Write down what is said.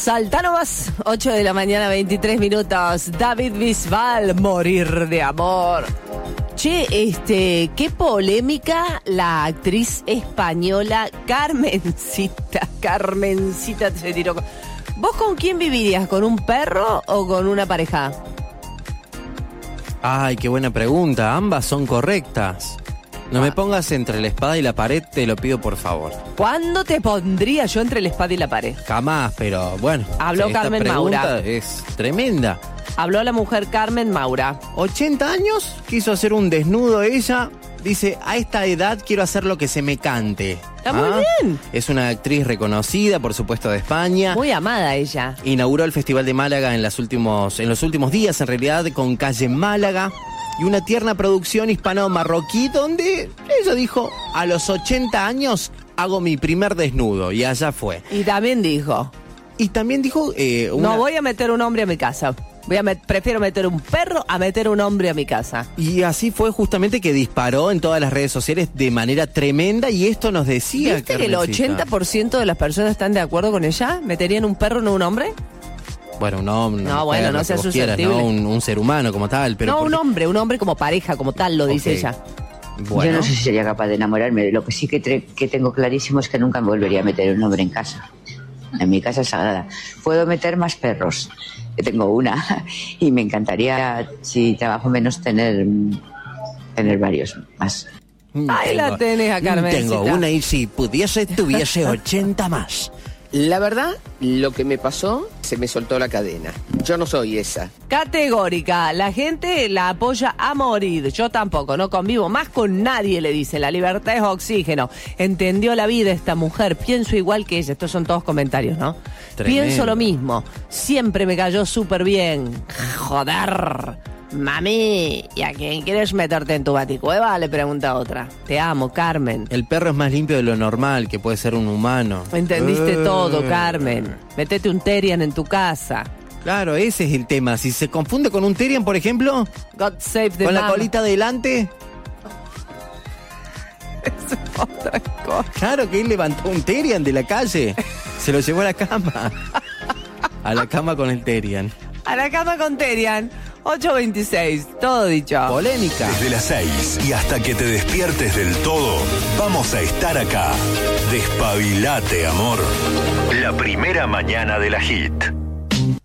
Salta nomás, 8 de la mañana, 23 minutos. David Bisbal, Morir de amor. Che, qué polémica la actriz española Carmencita se tiró. ¿Vos con quién vivirías? ¿Con un perro o con una pareja? Ay, qué buena pregunta. Ambas son correctas. No me pongas entre la espada y la pared, te lo pido por favor. ¿Cuándo te pondría yo entre la espada y la pared? Jamás, pero bueno. Habló esta Carmen pregunta Maura. Es tremenda. Habló la mujer Carmen Maura. 80 años, quiso hacer un desnudo ella. Dice, a esta edad quiero hacer lo que se me cante. Está muy bien. Es una actriz reconocida, por supuesto, de España. Muy amada ella. Inauguró el Festival de Málaga en los últimos días, en realidad, con Calle Málaga. Y una tierna producción hispano-marroquí donde ella dijo, a los 80 años hago mi primer desnudo. Y allá fue. Y también dijo... No voy a meter un hombre a mi casa. Prefiero meter un perro a meter un hombre a mi casa. Y así fue justamente que disparó en todas las redes sociales de manera tremenda y esto nos decía... ¿Viste que el 80% de las personas están de acuerdo con ella? ¿Meterían un perro, no un hombre? Bueno, un hombre... No, bueno, no seas susceptible. ¿no? Un ser humano como tal, pero... No, un hombre como pareja, como tal, lo dice ella. Bueno. Yo no sé si sería capaz de enamorarme. Lo que sí que tengo clarísimo es que nunca me volvería a meter un hombre en casa. En mi casa es sagrada. Puedo meter más perros. Tengo una y me encantaría, si trabajo menos, tener varios más. Ahí la tenés a Carmen. Tengo una y si pudiese, tuviese 80 más. La verdad, lo que me pasó, se me soltó la cadena. Yo no soy esa. Categórica, la gente la apoya a morir. Yo tampoco, no convivo más con nadie, le dice. La libertad es oxígeno. Entendió la vida esta mujer, pienso igual que ella. Estos son todos comentarios, ¿no? Tremendo. Pienso lo mismo. Siempre me cayó súper bien. Joder. Mami, ¿y a quién quieres meterte en tu baticueva? Le pregunta otra. Te amo, Carmen. El perro es más limpio de lo normal, que puede ser un humano. Entendiste todo, Carmen. Métete un Terian en tu casa. Claro, ese es el tema. Si se confunde con un Terian, por ejemplo, God save the con la mama. colita adelante. Es otra cosa. Claro que él levantó un Terian de la calle. Se lo llevó a la cama. A la cama con el Terian. A la cama con Terian. 8:26, todo dicho. Polémica. Desde las 6 y hasta que te despiertes del todo, vamos a estar acá. Despabilate, amor. La primera mañana de la hit.